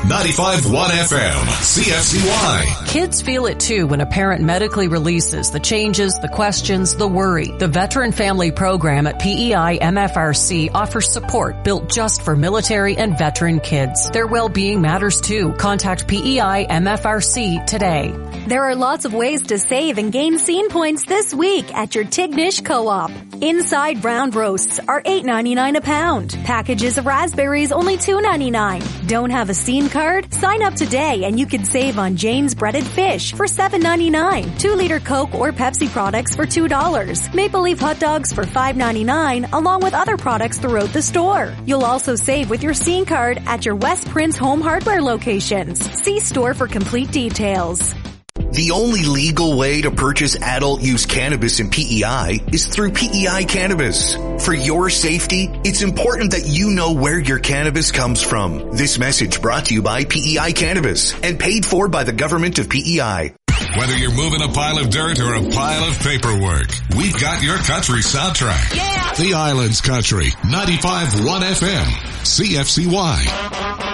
95.1 FM, CFCY. Kids feel it too when a parent medically releases the changes, the questions, the worry. The Veteran Family Program at PEI MFRC offers support built just for military and veteran kids. Their well-being matters too. Contact PEI MFRC today. There are lots of ways to save and gain scene points this week at your Tignish Co-op. Inside round roasts are $8.99 a pound. Packages of raspberries only $2.99. Don't have a scene card? Sign up today and you can save on Jane's breaded fish for $7.99. 2-liter Coke or Pepsi products for $2. Maple Leaf hot dogs for $5.99 along with other products throughout the store. You'll also save with your scene card at your West Prince Home Hardware locations. See store for complete details. The only legal way to purchase adult use cannabis in PEI is through PEI Cannabis. For your safety, it's important that you know where your cannabis comes from. This message brought to you by PEI Cannabis and paid for by the government of PEI. Whether you're moving a pile of dirt or a pile of paperwork, we've got your country soundtrack. Yeah! The Islands Country, 95.1 FM, CFCY.